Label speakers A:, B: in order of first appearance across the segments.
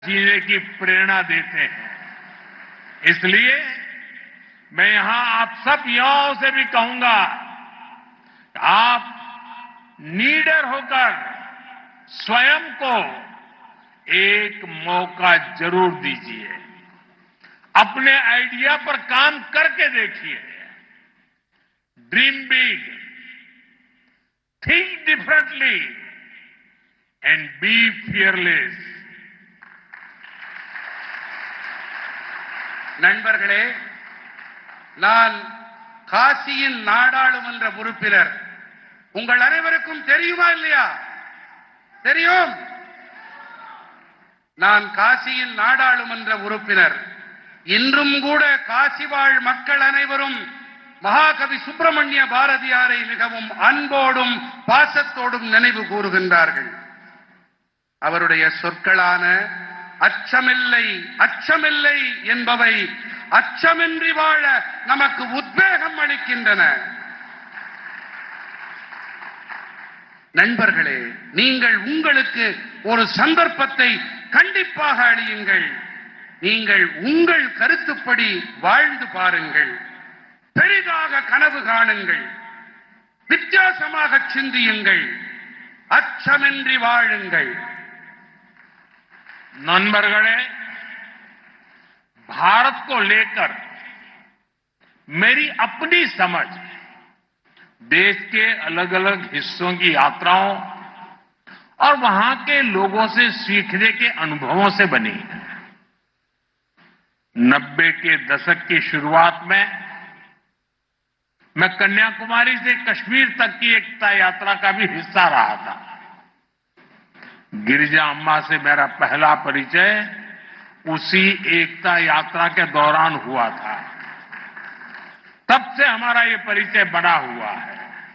A: जीने की प्रेरणा देते हैं। इसलिए मैं यहां आप सब युवाओं से भी कहूंगा कि आप लीडर होकर स्वयं को एक मौका जरूर दीजिए। अपने आइडिया पर काम करके देखिए। Dream big, think differently and be fearless.
B: நண்பர்களே, நான் காசியின் நாடாளுமன்ற உறுப்பினர். உங்கள் அனைவருக்கும் தெரியுமா இல்லையா? தெரியும். நான் காசியின் நாடாளுமன்ற உறுப்பினர். இன்றும் கூட காசி வாழ் மக்கள் அனைவரும் மகாகவி சுப்பிரமணிய பாரதியாரை மிகவும் அன்போடும் பாசத்தோடும் நினைவு கூறுகின்றார்கள். அவருடைய சொற்களான அச்சமில்லை அச்சமில்லை என்பவை அச்சமின்றி வாழ நமக்கு உத்வேகம் அளிக்கின்றன. நண்பர்களே, நீங்கள் உங்களுக்கு ஒரு சந்தர்ப்பத்தை கண்டிப்பாக அளியுங்கள். நீங்கள் உங்கள் கருத்துப்படி வாழ்ந்து பாருங்கள். பெரிதாக கனவு காணுங்கள். வித்தியாசமாக சிந்தியுங்கள். அச்சமின்றி வாழுங்கள்.
A: नन्बरगढ़े, भारत को लेकर मेरी अपनी समझ देश के अलग अलग हिस्सों की यात्राओं और वहां के लोगों से सीखने के अनुभवों से बनी है। 90 के दशक की शुरुआत में मैं कन्याकुमारी से कश्मीर तक की एकता यात्रा का भी हिस्सा रहा था। गिरिजा अम्मा से मेरा पहला परिचय उसी एकता यात्रा के दौरान हुआ था। तब से हमारा ये परिचय बना हुआ है।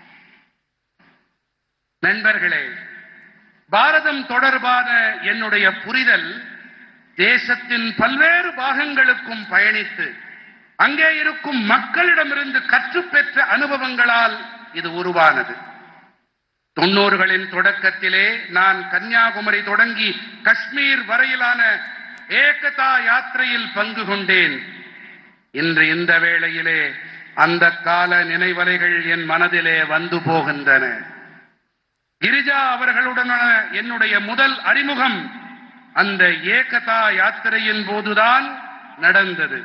B: நண்பர்களே, பாரதம் தொடர்பான என்னுடைய புரிதல் தேசத்தின் பல்வேறு பாகங்களுக்கும் பயணித்து அங்கே இருக்கும் மக்களிடமிருந்து கற்றுப்பெற்ற அனுபவங்களால் இது உருவானது. 90களின் தொடக்கத்திலே நான் கன்னியாகுமரி தொடங்கி காஷ்மீர் வரையிலான ஏகதா யாத்திரையில் பங்கு கொண்டேன். இன்று இந்த வேளையிலே அந்த கால நினைவலைகள் என் மனதிலே வந்து போகின்றன. கிரிஜா அவர்களுடனான என்னுடைய முதல் அறிமுகம் அந்த ஏகதா யாத்திரையின் போதுதான் நடந்தது.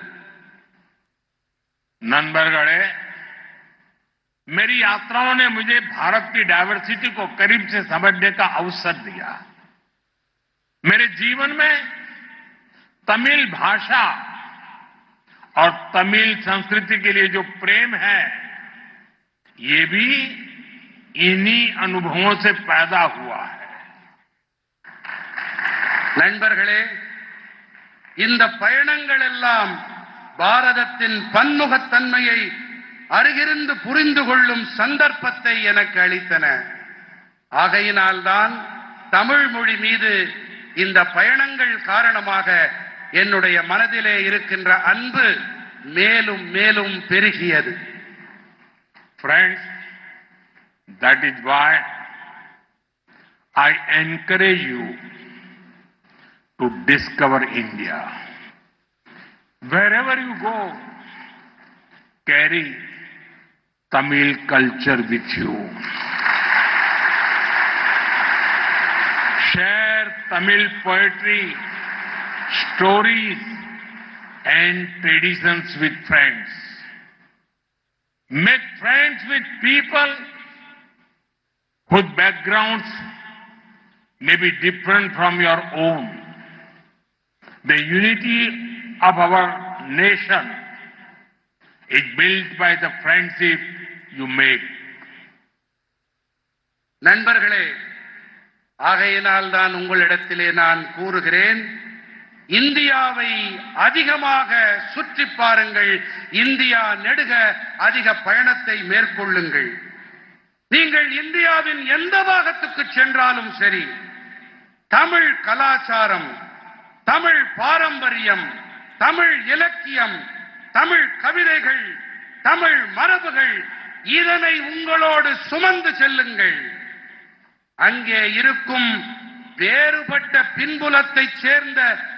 A: नंबरगढ़े, मेरी यात्राओं ने मुझे भारत की डायवर्सिटी को करीब से समझने का अवसर दिया। मेरे जीवन में तमिल भाषा और तमिल संस्कृति के लिए जो प्रेम है, ये भी इन्हीं अनुभवों से पैदा हुआ है।
B: நண்பர்களே, இந்த பயணங்கள் எல்லாம் பாரதத்தின் பன்முகத்தன்மையை அருகிருந்து புரிந்து கொள்ளும் சந்தர்ப்பத்தை எனக்கு அளித்தன. ஆகையினால்தான் தமிழ் மொழி மீது இந்த பயணங்கள் காரணமாக என்னுடைய மனதிலே இருக்கின்ற அன்பு மேலும் மேலும் பெருகியது.
A: Friends, that is why I encourage you to discover India. Wherever you go, carry Tamil culture with you. Share Tamil poetry, stories and traditions with friends. Make friends with people whose backgrounds may be different from your own. The unity of our nation is built by the friendship you make.
B: நண்பர்களே, ஆகையினால் தான் உங்களிடத்திலே நான் கூறுகிறேன், இந்தியாவை அதிகமாக சுற்றி பாருங்கள். இந்தியா நெடுக அதிக பயணத்தை மேற்கொள்ளுங்கள். நீங்கள் இந்தியாவின் எந்த பாகத்துக்கு சென்றாலும் சரி, தமிழ் கலாச்சாரம், தமிழ் பாரம்பரியம், தமிழ் இலக்கியம், தமிழ் கவிதைகள், தமிழ் மரபுகள், இதனை உங்களோடு சுமந்து செல்லுங்கள். அங்கே இருக்கும் வேறுபட்ட பின்புலத்தைச் சேர்ந்த